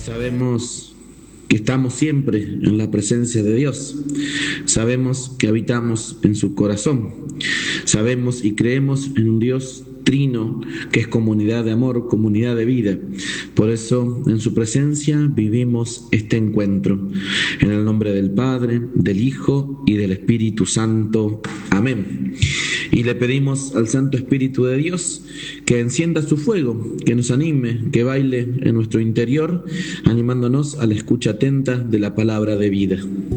Sabemos que estamos siempre en la presencia de Dios. Sabemos que habitamos en su corazón. Sabemos y creemos en un Dios trino, que es comunidad de amor, comunidad de vida. Por eso, en su presencia vivimos este encuentro. En el nombre del Padre, del Hijo y del Espíritu Santo. Amén. Y le pedimos al Santo Espíritu de Dios que encienda su fuego, que nos anime, que baile en nuestro interior, animándonos a la escucha atenta de la palabra de vida.